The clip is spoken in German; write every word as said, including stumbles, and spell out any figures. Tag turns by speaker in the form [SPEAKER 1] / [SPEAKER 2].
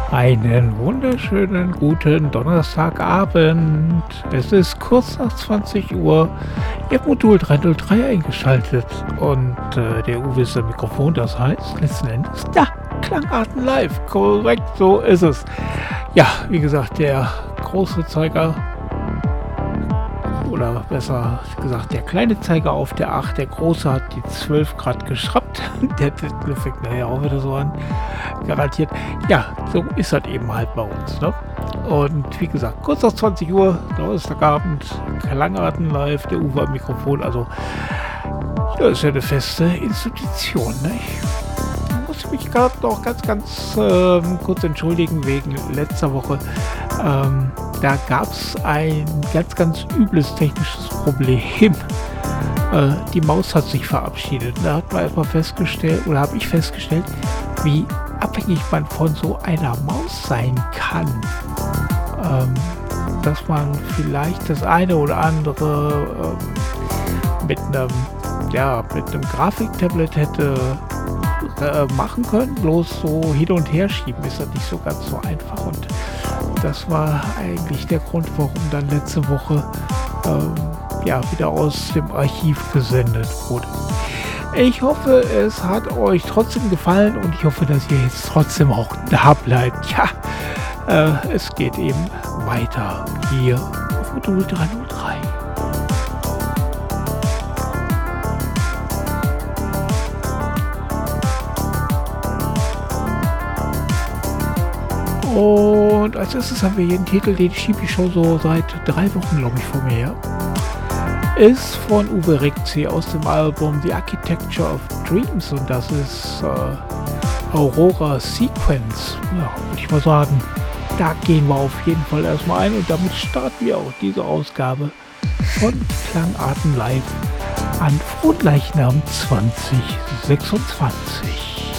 [SPEAKER 1] Einen wunderschönen guten Donnerstagabend. Es ist kurz nach zwanzig Uhr. Ihr habt Modul dreihundertdrei eingeschaltet und äh, der Uwe ist am Mikrofon, das heißt letzten Endes, ja, Klangarten live. Korrekt, so ist es. Ja, wie gesagt, der große Zeiger, oder besser gesagt, der kleine Zeiger auf der acht, der große hat die zwölf Grad geschraubt. Der Titel fängt nachher auch wieder so an. Garantiert. Ja, so ist das eben halt bei uns. Ne? Und wie gesagt, kurz nach zwanzig Uhr, Donnerstagabend, Klangarten live, der Uwe am Mikrofon. Also, das ist ja eine feste Institution. Ne? Ich muss mich gerade noch ganz, ganz ähm, kurz entschuldigen wegen letzter Woche. Ähm, da gab es ein ganz, ganz übles technisches Problem. Äh, die Maus hat sich verabschiedet. Da hat man erstmal festgestellt, oder habe ich festgestellt, wie abhängig man von so einer Maus sein kann. Ähm, dass man vielleicht das eine oder andere ähm, mit einem, ja, mit einem Grafiktablet hätte äh, machen können. Bloß so hin und her schieben ist das nicht so ganz so einfach. Und das war eigentlich der Grund, warum dann letzte Woche ähm, ja, wieder aus dem Archiv gesendet wurde. Ich hoffe, es hat euch trotzdem gefallen und ich hoffe, dass ihr jetzt trotzdem auch da bleibt. Ja, äh, es geht eben weiter hier auf Modul dreihundertdrei. Und als erstes haben wir hier einen Titel, den schiebe ich schon so seit drei Wochen, glaube ich, vor mir her. Ist von Uwe Rikzi aus dem Album The Architecture of Dreams und das ist äh, Aurora Sequence. Ja, würde ich mal sagen, da gehen wir auf jeden Fall erstmal ein und damit starten wir auch diese Ausgabe von Klangarten live an Frohleichnam zwanzig sechsundzwanzig.